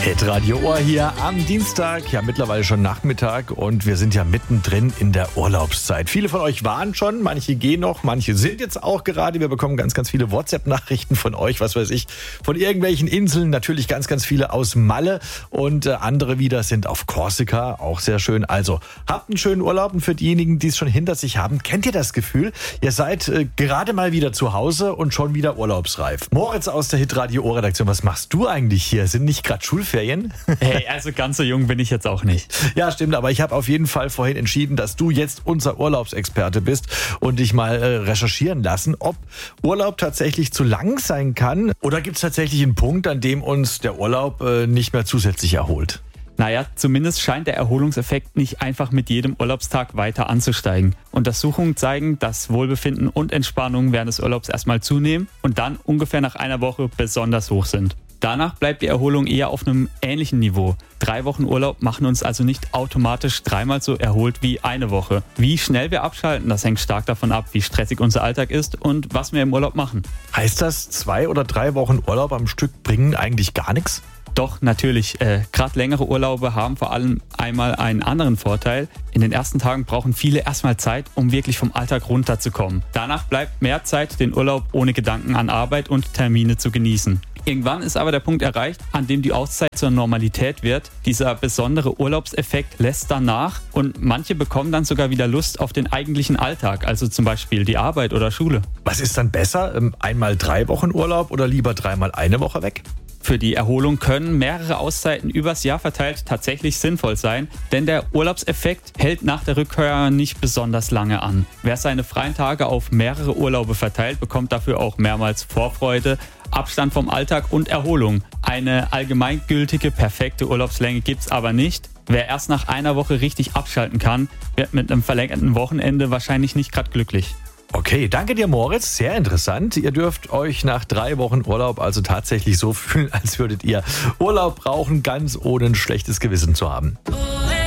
Hitradio Ohr hier am Dienstag, ja mittlerweile schon Nachmittag und wir sind ja mittendrin in der Urlaubszeit. Viele von euch waren schon, manche gehen noch, manche sind jetzt auch gerade. Wir bekommen ganz, ganz viele WhatsApp-Nachrichten von euch, was weiß ich, von irgendwelchen Inseln, natürlich ganz, ganz viele aus Malle und andere wieder sind auf Korsika, auch sehr schön. Also habt einen schönen Urlaub und für diejenigen, die es schon hinter sich haben, kennt ihr das Gefühl? Ihr seid gerade mal wieder zu Hause und schon wieder urlaubsreif. Moritz aus der Hitradio Ohr-Redaktion, was machst du eigentlich hier? Sind nicht gerade Schulferien? Hey, also ganz so jung bin ich jetzt auch nicht. Ja, stimmt, aber ich habe auf jeden Fall vorhin entschieden, dass du jetzt unser Urlaubsexperte bist und dich mal recherchieren lassen, ob Urlaub tatsächlich zu lang sein kann oder gibt es tatsächlich einen Punkt, an dem uns der Urlaub nicht mehr zusätzlich erholt? Naja, zumindest scheint der Erholungseffekt nicht einfach mit jedem Urlaubstag weiter anzusteigen. Untersuchungen zeigen, dass Wohlbefinden und Entspannung während des Urlaubs erstmal zunehmen und dann ungefähr nach einer Woche besonders hoch sind. Danach bleibt die Erholung eher auf einem ähnlichen Niveau. 3 Wochen Urlaub machen uns also nicht automatisch dreimal so erholt wie eine Woche. Wie schnell wir abschalten, das hängt stark davon ab, wie stressig unser Alltag ist und was wir im Urlaub machen. Heißt das, 2 oder 3 Wochen Urlaub am Stück bringen eigentlich gar nichts? Doch, natürlich. Gerade längere Urlaube haben vor allem einmal einen anderen Vorteil. In den ersten Tagen brauchen viele erstmal Zeit, um wirklich vom Alltag runterzukommen. Danach bleibt mehr Zeit, den Urlaub ohne Gedanken an Arbeit und Termine zu genießen. Irgendwann ist aber der Punkt erreicht, an dem die Auszeit zur Normalität wird. Dieser besondere Urlaubseffekt lässt dann nach und manche bekommen dann sogar wieder Lust auf den eigentlichen Alltag, also zum Beispiel die Arbeit oder Schule. Was ist dann besser? Einmal 3 Wochen Urlaub oder lieber 3-mal eine Woche weg? Für die Erholung können mehrere Auszeiten übers Jahr verteilt tatsächlich sinnvoll sein, denn der Urlaubseffekt hält nach der Rückkehr nicht besonders lange an. Wer seine freien Tage auf mehrere Urlaube verteilt, bekommt dafür auch mehrmals Vorfreude, Abstand vom Alltag und Erholung. Eine allgemeingültige, perfekte Urlaubslänge gibt's aber nicht. Wer erst nach einer Woche richtig abschalten kann, wird mit einem verlängerten Wochenende wahrscheinlich nicht gerade glücklich. Okay, danke dir Moritz, sehr interessant. Ihr dürft euch nach 3 Wochen Urlaub also tatsächlich so fühlen, als würdet ihr Urlaub brauchen, ganz ohne ein schlechtes Gewissen zu haben.